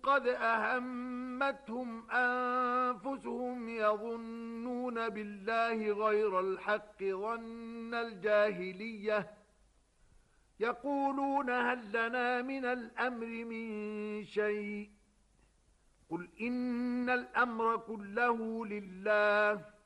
قد أهمتهم أنفسهم يظنون بالله غير الحق ظن الجاهلية يقولون هل لنا من الأمر من شيء قل إن الأمر كله لله